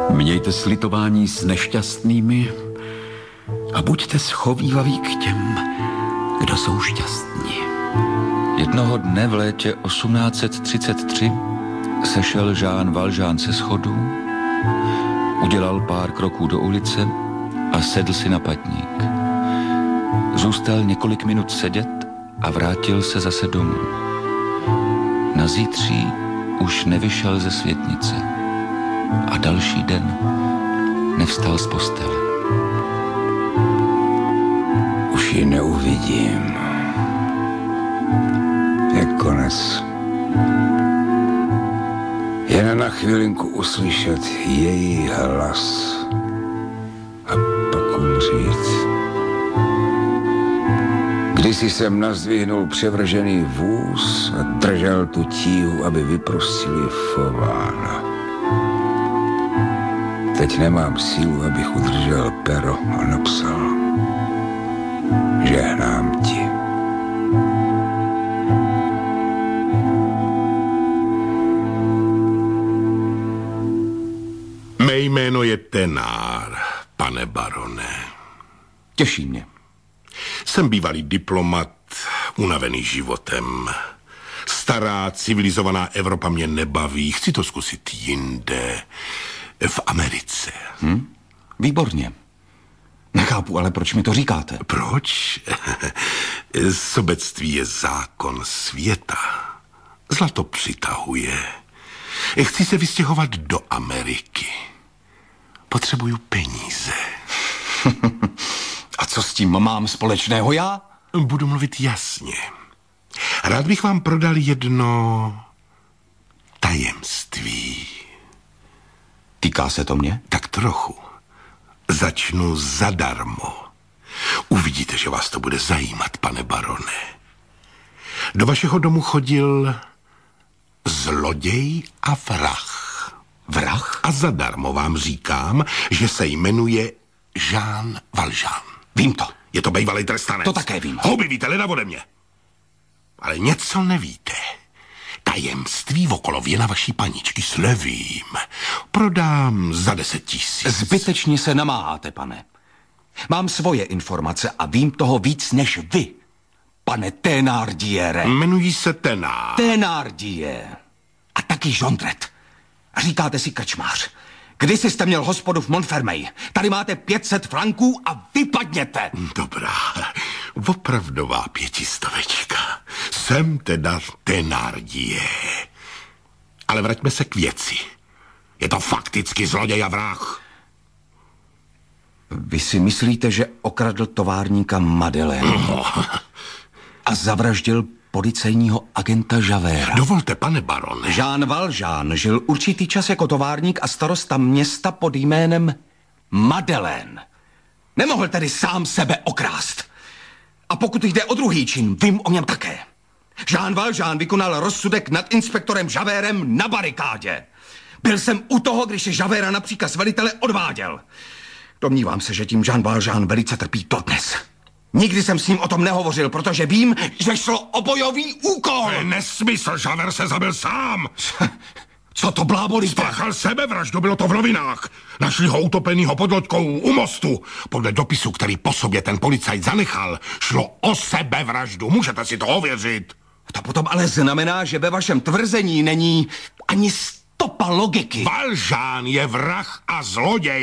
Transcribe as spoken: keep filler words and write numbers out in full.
Mějte slitování s nešťastnými a buďte schovývaví k těm, kdo jsou šťastní. Jednoho dne v létě osmnáct set třicet tři sešel Jean Valjean se schodů, udělal pár kroků do ulice a sedl si na patník. Zůstal několik minut sedět a vrátil se zase domů. Na zítří už nevyšel ze světnice a další den nevstal z postele. Už ji neuvidím. Je konec. Jen na chvilinku uslyšet její hlas a pak umřít. Kdysi jsem nazdvihnul převržený vůz a držel tu tíhu, aby vyprostili fována. Teď nemám sílu, abych udržel pero a napsal: žehnám ti. Mé jméno je Thénard, pane barone. Těší mě. Jsem bývalý diplomat, unavený životem. Stará, civilizovaná Evropa mě nebaví. Chci to zkusit jinde. V Americe. Hm? Výborně. Nechápu, ale proč mi to říkáte? Proč? Sobectví je zákon světa. Zlato přitahuje. Chci se vystěhovat do Ameriky. Potřebuju peníze. A co s tím mám společného já? Budu mluvit jasně. Rád bych vám prodal jedno tajemství. Týká se to mě? Tak trochu. Začnu zadarmo. Uvidíte, že vás to bude zajímat, pane barone. Do vašeho domu chodil zloděj a vrah. Vrah? A zadarmo vám říkám, že se jmenuje Jean Valjean. Vím to. Je to bývalý trestanec. To také vím. Houby víte, leda ode mě. Ale něco nevíte. Tajemství okolo věna vaší paničky slevím. Prodám za deset tisíc. Zbytečně se namáháte, pane. Mám svoje informace a vím toho víc než vy, pane Thénardiere. Jmenují se Thénard. Thénardier. A taky Jondret. A říkáte si krčmář. Kdysi jste měl hospodu v Montfermeil. Tady máte pět set franků a vypadněte. Dobrá, opravdová pětistovečka. Jsem teda Thénardier. Ale vraťme se k věci. Je to fakticky zloděj a vrah. Vy si myslíte, že okradl továrníka Madeleine No. a zavraždil policejního agenta Javéra? Dovolte, pane barone. Jean Valjean žil určitý čas jako továrník a starosta města pod jménem Madeleine. Nemohl tedy sám sebe okrást. A pokud jde o druhý čin, vím o něm také. Jean Valjean vykonal rozsudek nad inspektorem Javérem na barikádě. Byl jsem u toho, když se Javéra na příkaz velitele odváděl. Domnívám se, že tím Jean Valjean velice trpí dodnes. Nikdy jsem s ním o tom nehovořil, protože vím, že šlo o bojový úkol. To je nesmysl, Javert se zabil sám. Co to blábolíte? Spáchal sebevraždu, bylo to v novinách. Našli ho utopenýho pod loďkou u mostu. Podle dopisu, který po sobě ten policajt zanechal, šlo o sebevraždu. Můžete si to ověřit. To potom ale znamená, že ve vašem tvrzení není ani stopa logiky. Valjean je vrah a zloděj.